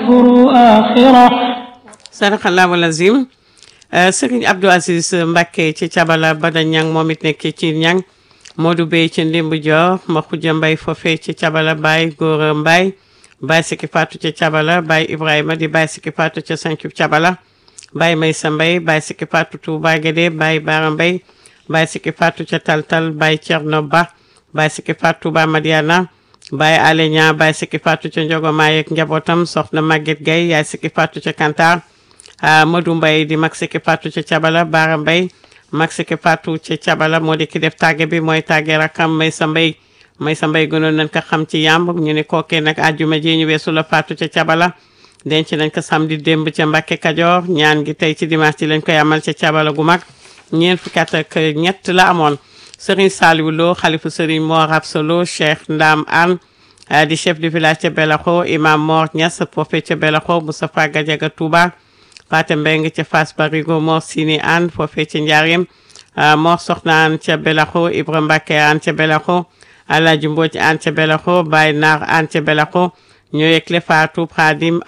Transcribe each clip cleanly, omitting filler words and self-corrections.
يكفر آخرة. Sadaqallahu lazim. Serigne Abdou Aziz Mbacké ci Thiabala Bada Ñang moom it nekk ci Ñang Modou Bey ci Ndimbu Dior ma Xuja Mbay foofee ci Thiabala Baye Góora Mbay Baye Siki Fatou ci Thiabala Baye Ibrahima di Baye Siki Fatou ci Sankib Thiabala Baye Maysa Mbay Baye Siki Fatou Touba Guédé Baye Bara Mbay Baye Siki Fatou ci Taltal Baye Thierno Ba Baye Siki Fatou Touba Madiana Baye Alenia Baye Siki Fatou ci Njogomaay ak njabootam Soxna Maguette Gaye Yaay Siki Fatou ci Kantar Modou Mbaye di mag Siki Fatou ci Thiabala Bara Mbaye mag Siki Fatou ci Thiabala moo di ki def tàgge bi mooy tàgge rakam Maysa Mbaye gënoon nañ ko xam ci yàmb ñu ne kookee nag àjjuma ji ñu weesu la Fatou ci Thiabala denc nañ ko samedi démb ca Mbacké Kajoor ñaan gi tey ci dimanche ci lañ koy amal ca Thiabala gu mag ñeent fukki at ak ñett la amoon Serigne Saliou Lo xalifu Serigne Mor Absalo Cheikh Ndam Anne di chef du village ca Belaxo imam Mor Niass foofee ca Belaxo Moustapha Gadiaga Touba Fatou Mbeng ca Fass Barigo Mor Sini Anne foofee ca Njaareem Mor Soxna Anne ca Belaxo Ibra Mbacké Anne ca Belaxo Alaaji Mbodj Anne ca Belaxo Baye Naar Anne ca Belaxo ñoo yëgle Fatou Khadim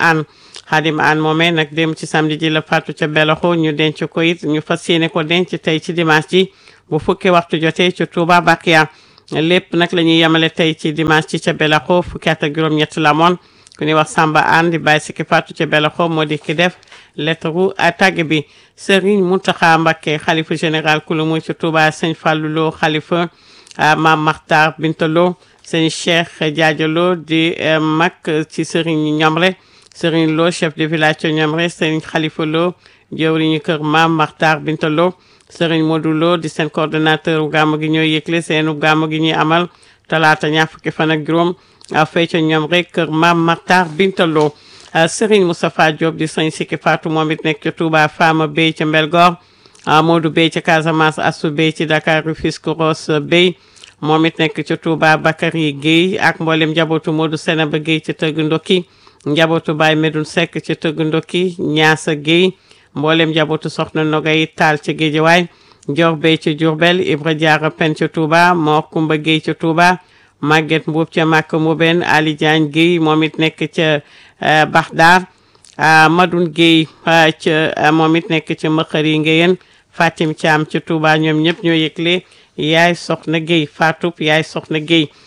Anne moomee nag dem ci samedi ji la Fatou ca Belaxo ñu denc ko it ñu fas yéene ko denc tey ci dimanche ji bu fukki waxtu jotee ci Touba Bakia lépp nag la ñuy yemale tey ci dimanche ci ca Belaxo fukki at ak juróom-ñett la moon ku ñuy wax Samba Anne di Baye Siki Fatou ca Belaxo moo di ki def lettre tàgge bi Serigne Mountakha Mbacké xalifa général kulu mu ci Touba Sëñ Fallou Lo xalifa Mame Makhtar Bintalo Sëñ Cheikh Diadialo di mag ci Serigne Ñomre Serigne Lo chef de village ca Ñomre Serigne Khalifa Lo jëwriñu kër Mame Makhtar Bintalo Serigne Modou Lo di seen coordonnateur u gàmmu gi ñooy yëgle seenu gàmmu gi ñuy amal talaata ñaar fukki fan ak juróom fee ca Ñomre kër Mame Makhtar Bintalo Serigne Moustapha Diop di Sëñ Siki Fatou moom it nekk ca Touba Fama Bey ca Mbelgor Modou Bey ca Casamance Assou Bey ci Dakar Rufisque Ross Bey moom it nekk ca Touba Bakary Guèye ak mboolem njabootu Modou Senaba Guèye ca Tëgg Ndokki njabootu Baye Medoune Seck ca Tëgg Ndokki Ñaasa Guèye mboolem njabootu Soxna Nogay Taal ca Géejawaay Dior Bey ca Diourbel Ibra Diarra Pen ca Touba Mor Kumba Guèye ca Touba Maguette Mbuub ca Makka Mbuubeen Ali Diagne Guèye moom it nekk ca Baxdaar Madoune Guèye ca moom it nekk ca Mëxëri Ngéyeen Fatim Thiam ca Touba ñoom ñëpp ñoo yëgle yaay Soxna Guèye Fatou yaay Soxna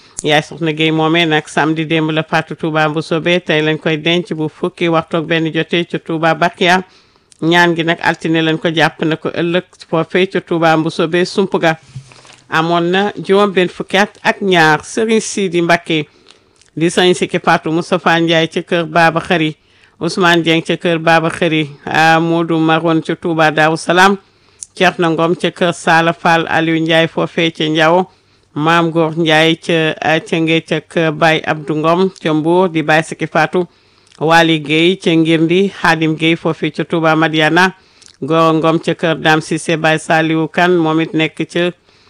Guèye moomee nag samedi démb la Fatou Touba Mboussobé tey lañ koy denc bu fukki waxtu ak benn jotee ca Touba Bakia ñaan gi nag altine lañ ko jàpp na ko ëllëg foofee ca Touba Mboussobé Sumpga amoon na juróom benn fukki at ak ñaar Serigne Sidi Mbacké di Sëñ Siki Fatou Moustapha Ndiaye ca kër Baba Xëri Ousmane Dieng ca kër Baba Xëri Modou Maron ca Touba Daaru Salaam Thierno Ngom ca kër Sala Fall Aliou Ndiaye foofee ca Ndiawo Maam Góor Ndiaye ca Ngé ca kër Baye Abdou Ngom ca Mbour di Baye Siki Fatou Wali Guèye ca Ngirndi Khadim Guèye foofee ca Touba Madiana Goro Ngom ca kër Dame Cissé Baye Saliou Kane moom it nekk ca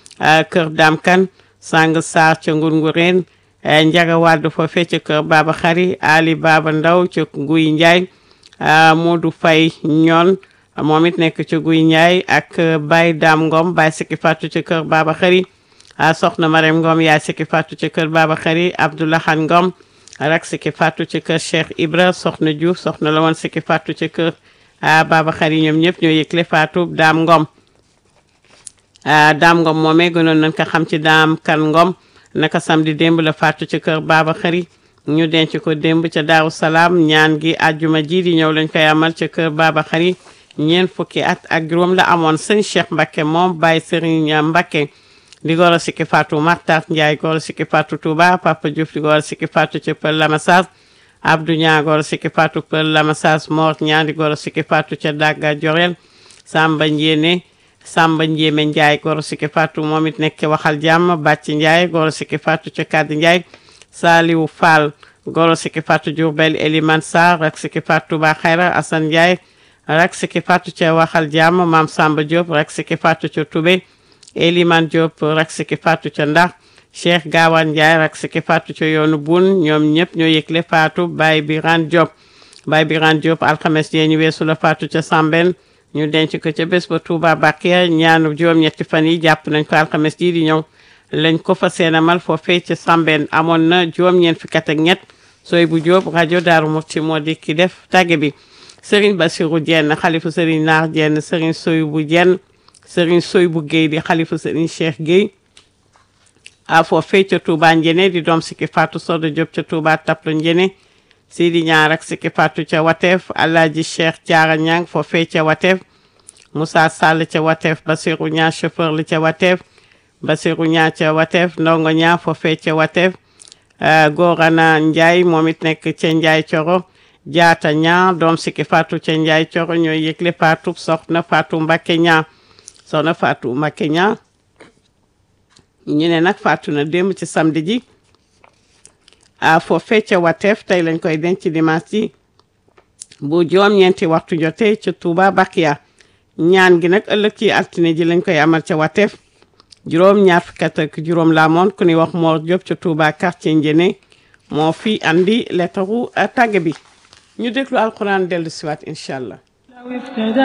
kër Dame Kane Sang Sarr ca Ngurngureen Njaga Wade foofee ca kër Baba Xari Ali Baba Ndaw ca Guy Ndiaye Modou Faye ñoon moom it nekk ca Guy Ndiaye ak Baye Dame Ngom Baye Siki Fatou ca kër Baba Xari Soxna Marème Ngom yaay Siki Fatou ca kër Baba Xari Abdoulahan Ngom rak Siki Fatou ca kër Cheikh Ibra Soxna Diouf soxna la woon Siki Fatou ca kër Baba Xari ñoom ñëpp ñoo yëgle Fatou Dame Ngom Dame Ngom moomee gënoon nañ ko xam ci Dame Kan Ngom naka samedi démb la Fatou ca kër Baba Xari ñu denc ko démb ca Daaru Salaam ñaan gi àjjuma ji di ñëw lañ koy amal ca kër Baba Xari ñeent fukki at ak juróom la amoon Sëñ Cheikh Mbacké moom Baye Serigne Mbacké di goro Siki Fatou Martar Ndiaye goro Siki Fatou Touba Papa Diouf di goro Siki Fatou ca Pël Lamassas Abdou Niang goro Siki Fatou Pël Lamassas Mor Niang di goro Siki Fatou ca Dagga Jorel Samba Ndiémé Ndiaye goro Siki Fatou moom it nekk ca Waxal Jàmm Bàcc Ndiaye goro Siki Fatou ca Kadd Ndiaye Saliou Fall goro Siki Fatou Diourbel Eliman Sarr rak Siki Fatou Touba Xayra Assane Ndiaye rak Siki Fatou ca Waxal Jàmm Mam Samba Diop rak Siki Fatou ca Toubé Eliman Diop rak Siki Fatou ca Ndax Cheikh Gawane Ndiaye rak Siki Fatou ca yoonu Bun ñoom ñëpp ñoo yëgle Fatou Baye Birane Diop alxames jee ñu weesu la Fatou ca Sambène ñu denc ko ca bés ba Touba Bakia ñaanu juróom-ñetti fan yi jàpp nañ ko alxames ji di ñëw lañ ko fa seenamal foofee ca Sambène amoon na juróom-ñeent fukki at ak ñett Soy bu Diop rajo Daaru Muxti moo di ki def tàgge bi Serigne Bassirou Diène xalifu Serigne Naar Diène Serigne Soy bu Diène Serigne Soy bu Guèye di xalifu Serigne Cheikh Guèye a foofee ca Touba Njene di doom Sikki Fatou Sodo Diop ca Touba Taplo Njene Sidi Ñaar ak Sikki Fatou ca Wateef Alaaji Cheikh Diarra Ñang foofee ca Wateef Moussa Sall ca Wateef Bassirou Ñaa chauffeur li ca Wateef Bassirou Ñaa ca Wateef Ndongo Ñaa foofee ca Wateef Gorana Ndiaye moom it nekk ca Ndiaye Coro Jaata Ñaa doom Sikki Fatou ca Ndiaye Coro ñooy yëgle Fatou soxna Fatou Mbacké Ñaa soxna Fatou Mbacké Ñaa ñu ne nag faatu na démb ci samedi ji foofee ca Wateef tey lañ koy denc dimanche ji bu juróom-ñeenti waxtu jotee ca Touba Bakia ñaan gi nag ëllëg ci altine ji lañ koy amal ca Wateef juróom-ñaar fukk ak juróom la moon ku ñuy wax Mor Diop ca Touba quartier Njene moo fi andi lettaru tàgge bi ñu déglu alquran dellu siwaat incha allah